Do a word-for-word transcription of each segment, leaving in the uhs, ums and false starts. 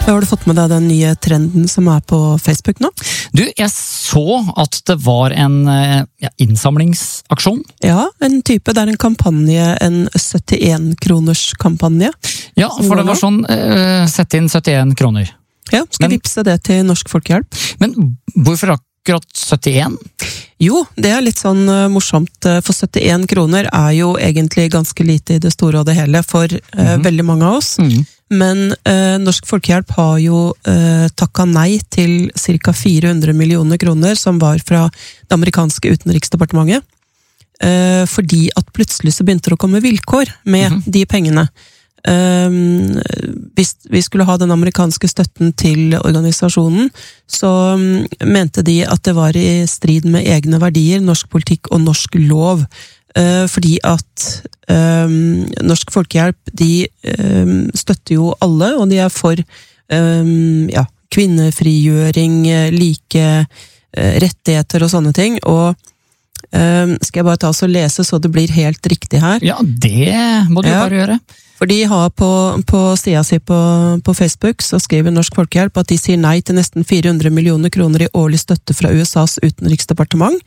Har du fått med deg den nye trenden som er på Facebook nå? Du, jeg så at det var en ja, innsamlingsaksjon. Ja, en type, det er en kampanje, en syttien kroners kampanje. Ja, for det var sånn, uh, sett inn syttien kroner. Ja, skal men, vippse det til Norsk Folkehjelp. Men hvorfor akkurat syttien? Jo, det er litt sånn uh, morsomt, for syttien kroner er jo egentlig ganske lite i det store og det hele for uh, mm-hmm. veldig mange av oss. Mm. Men eh, Norsk Folkehjelp har jo eh, takket nei til cirka fire hundre millioner kroner som var fra det amerikanske utenriksdepartementet. Eh, fordi at plutselig så begynte det å komme vilkår med mm-hmm. de pengene. Eh, hvis vi skulle ha den amerikanske støtten til organisasjonen, så um, mente de at det var i strid med egne verdier, norsk politikk og norsk lov. Uh, fordi at um, Norsk Folkehjelp de um, støtter jo alle, og de er for um, ja, kvinnefrigjøring, like uh, rettigheter og sånne ting. Og um, skal jeg bare ta oss og lese så det blir helt riktig her? Ja, det må du ja, bare gjøre. For de har på, på sida si på, på Facebook, så skriver Norsk Folkehjelp at de sier nei til nesten fire hundre millioner kroner i årlig støtte fra U S A's utenriksdepartement.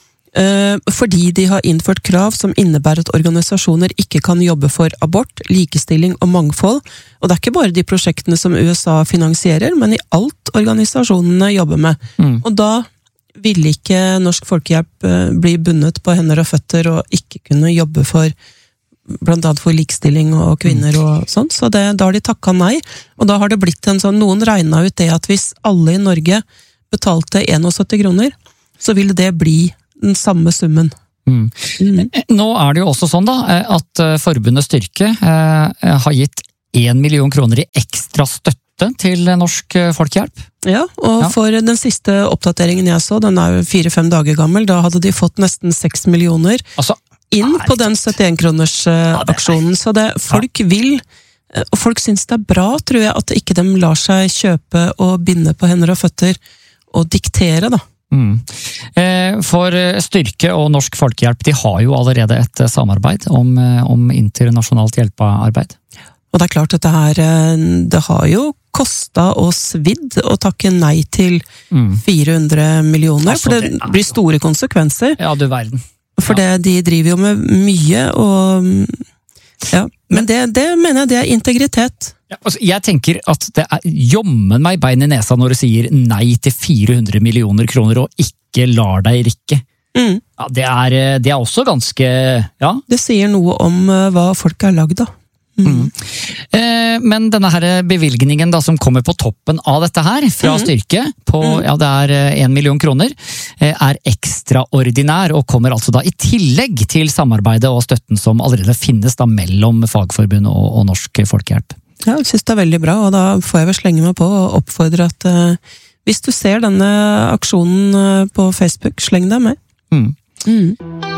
Fordi de har innført krav som innebærer at organisasjoner ikke kan jobbe for abort, likestilling og mangfold, og det er ikke bare de prosjektene som U S A finansierer, men i alt organisasjonene jobber med. Mm. Og da vil ikke Norsk Folkehjelp bli bundet på hender og føtter og ikke kunne jobbe for blant annet for likestilling og kvinner og sånt, så det, da har de takket nei, og da har det blitt en sånn, noen regnet ut det at hvis alle i Norge betalte syttién kroner, så ville det bli den samme summen. Mm. Mm. Nå er det jo også sånn da, at Forbundet Styrke eh, har gitt én million kroner i ekstra støtte til Norsk Folkehjelp. Ja, og ja. For den siste oppdateringen jeg så, den er jo fire-fem dager gammel, da hadde de fått nesten seks millioner altså, inn på den syttien kroners uh, aksjonen, så det, folk ja. vil, og folk synes det er bra, tror jeg, at ikke de lar seg kjøpe og binde på hender og føtter og diktere da. Mm. For Styrke og Norsk Folkehjelp, de har jo allerede et samarbeid om, om internasjonalt hjelpearbeid. Og det er klart at det her, det har jo kostet og svidd å takke nei til mm. fire hundre millioner, altså, for det, det blir store konsekvenser. Ja, du verden. For ja. det, de driver jo med mye, og ja, men det, det mener jeg det er integritet. Ja, altså, jeg tenker at det er jommen meg bein i nesa når du sier nei til fire hundre millioner kroner og ikke lar deg rikke. Mm. Ja, det, er, det er også ganske, ja. Det sier noe om uh, hva folk er lagd da. Mm. Mm. Eh, men denne her bevilgningen da, som kommer på toppen av dette her, fra mm. Styrke, på, mm. ja, det er en million kroner, eh, er ekstraordinær, og kommer altså da i tillegg til samarbeidet og støtten som allerede finnes da mellom Fagforbundet og, og Norsk Folkehjelp. Ja, jeg synes det er veldig bra, og da får jeg vel slenge meg på og oppfordre at uh, hvis du ser denne aksjonen uh, på Facebook, sleng deg med. Mm. Mm.